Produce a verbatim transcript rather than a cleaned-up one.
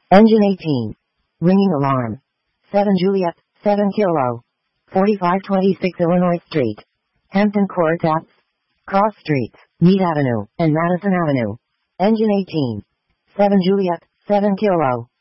Engine eighteen. Ringing alarm. seven Juliet, seven Kilo. forty-five twenty-six Illinois Street. Hampton Court Apps. Cross Streets, Meade Avenue, and Madison Avenue. Engine eighteen. seven Juliet, seven Kilo.